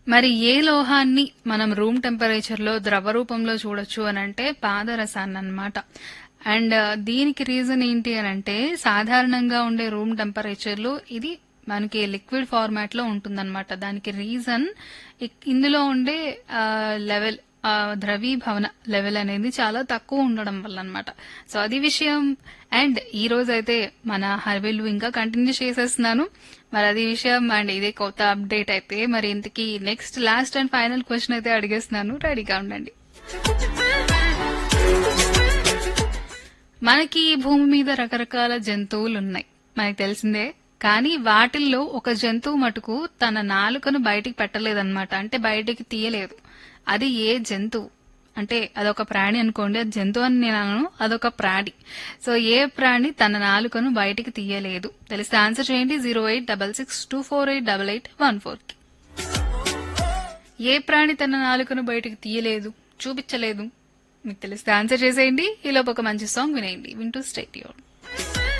మరి ఏ లోహాన్ని మనం రూమ్ టెంపరేచర్ లో ద్రవ రూపంలో చూడొచ్చు అని అంటే పాదరసాన్ని అన్నమాట. అండ్ దీనికి రీజన్ ఏంటి అని అంటే సాధారణంగా ఉండే రూమ్ టెంపరేచర్ లో ఇది మనకి లిక్విడ్ ఫార్మాట్ లో ఉంటుందన్నమాట. దానికి రీజన్ ఇందులో ఉండే లెవెల్ ద్రవీభవన లెవెల్ అనేది చాలా తక్కువ ఉండడం వల్ల అన్నమాట. సో అది విషయం. అండ్ ఈ రోజు అయితే మన హర్విల్ ఇంకా కంటిన్యూ చేసేస్తున్నాను. మరి అది విషయం. అండ్ ఇదే కొత్త అప్డేట్ అయితే మరి ఇంతకీ next last and final question అయితే అడిగేస్తున్నాను. రెడీగా ఉండండి. మనకి ఈ భూమి మీద రకరకాల జంతువులు ఉన్నాయి, మనకి తెలిసిందే. కానీ వాటిల్లో ఒక జంతువు మటుకు తన నాలుకను బయటికి పెట్టలేదన్నమాట, అంటే బయటికి తీయలేదు. అది ఏ జంతువు? అంటే అదొక ప్రాణి అనుకోండి, అది జంతువు అని నేను అనను, అదొక ప్రాణి. సో ఏ ప్రాణి తన నాలుకను బయటికి తీయలేదు? తెలిస్తే ఆన్సర్ చేయండి 08662488814 కి. ఏ ప్రాణి తన నాలుకను బయటికి తీయలేదు, చూపించలేదు? మీకు తెలిస్తే ఆన్సర్ చేసేయండి. ఈలోపు ఒక మంచి సాంగ్ వినేయండి, వింటూ స్టే ట్యూన్డ్.